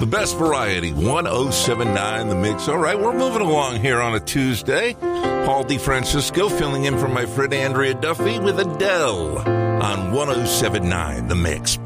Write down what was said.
The best variety, 1079 The Mix. All right, we're moving along here on a Tuesday. Paul DeFrancisco filling in for my friend Andrea Duffy with Adele on 1079 The Mix.